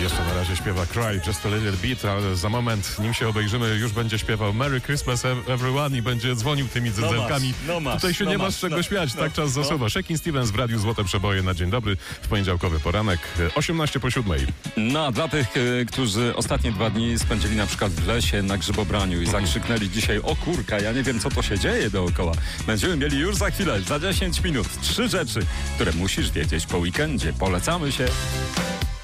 Jeszcze na razie śpiewa Cry Just a Little Bit, ale za moment, nim się obejrzymy, już będzie śpiewał Merry Christmas Everyone i będzie dzwonił tymi dzyndzelkami. Tutaj się nie masz czego śmiać, tak czas zasuwa. Shakin' Stevens w Radiu Złote Przeboje na dzień dobry w poniedziałkowy poranek, 8:18. No, a dla tych, którzy ostatnie 2 dni spędzili na przykład w lesie na grzybobraniu i zakrzyknęli dzisiaj: o kurka, ja nie wiem, co to się dzieje dookoła. Będziemy mieli już za chwilę, za 10 minut, 3 rzeczy, które musisz wiedzieć po weekendzie. Polecamy się.